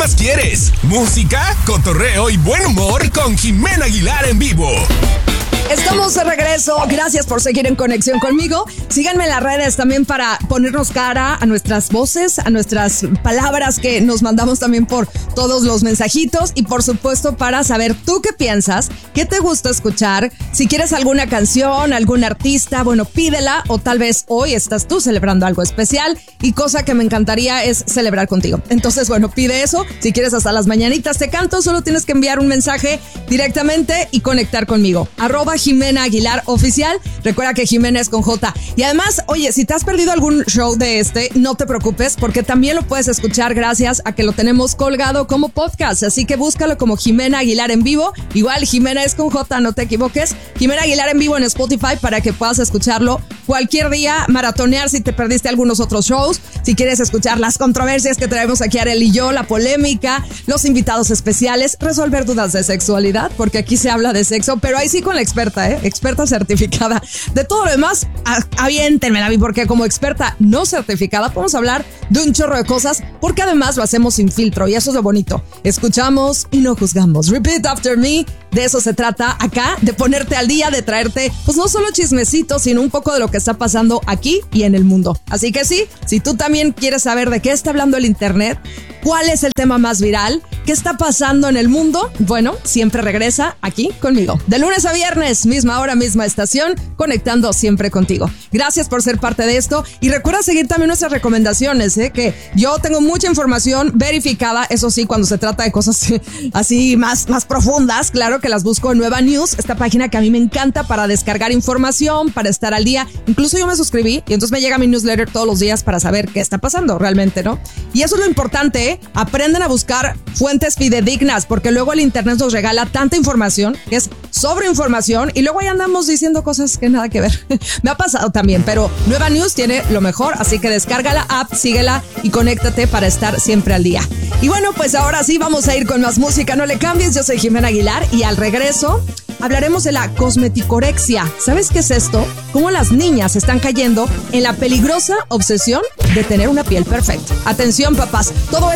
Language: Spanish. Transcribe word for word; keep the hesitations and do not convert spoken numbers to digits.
más quieres? Música, cotorreo y buen humor con Jimena Aguilar en vivo. Estamos de regreso. Gracias por seguir en conexión conmigo. Síganme en las redes también para ponernos cara a nuestras voces, a nuestras palabras que nos mandamos también por todos los mensajitos y por supuesto para saber tú qué piensas, qué te gusta escuchar, si quieres alguna canción, algún artista, bueno, pídela o tal vez hoy estás tú celebrando algo especial y cosa que me encantaría es celebrar contigo. Entonces, bueno, pide eso. Si quieres hasta las mañanitas te canto, solo tienes que enviar un mensaje directamente y conectar conmigo. Arroba Jimena Aguilar Oficial. Recuerda que Jimena es con J. Y además, oye, si te has perdido algún show de este, no te preocupes porque también lo puedes escuchar gracias a que lo tenemos colgado como podcast. Así que búscalo como Jimena Aguilar en vivo. Igual Jimena es con J, no te equivoques. Jimena Aguilar en vivo en Spotify para que puedas escucharlo cualquier día, maratonear si te perdiste algunos otros shows. Si quieres escuchar las controversias que traemos aquí Arel y yo, la polémica, los invitados especiales, resolver dudas de sexualidad, porque aquí se habla de sexo, pero ahí sí con la experta, ¿eh? Experta certificada. De todo lo demás, aviéntenmela a mí, porque como experta no certificada podemos hablar de un chorro de cosas, porque además lo hacemos sin filtro y eso es lo bonito. Escuchamos y no juzgamos. Repeat after me. De eso se trata acá, de ponerte al día, de traerte, pues no solo chismecitos, sino un poco de lo que está pasando aquí y en el mundo. Así que sí, si tú también quieres saber de qué está hablando el internet, cuál es el tema más viral, qué está pasando en el mundo, bueno, siempre regresa aquí conmigo. De lunes a viernes, misma hora, misma estación, conectando siempre contigo. Gracias por ser parte de esto y recuerda seguir también nuestras recomendaciones, ¿eh? Que yo tengo mucha información verificada, eso sí, cuando se trata de cosas así más, más profundas, claro que las busco en Nueva News, esta página que a mí me encanta para descargar información, para estar al día. Incluso yo me suscribí y entonces me llega mi newsletter todos los días para saber qué está pasando realmente, ¿no? Y eso es lo importante, ¿eh? Aprenden a buscar fuentes fidedignas, porque luego el internet nos regala tanta información que es sobreinformación y luego ahí andamos diciendo cosas que nada que ver. Me ha pasado también, pero Nueva News tiene lo mejor, así que descarga la app, síguela y conéctate para estar siempre al día. Y bueno, pues ahora sí vamos a ir con más música, no le cambies. Yo soy Jimena Aguilar y al regreso hablaremos de la cosmeticorexia. ¿Sabes qué es esto? Cómo las niñas están cayendo en la peligrosa obsesión de tener una piel perfecta. Atención, papás, todo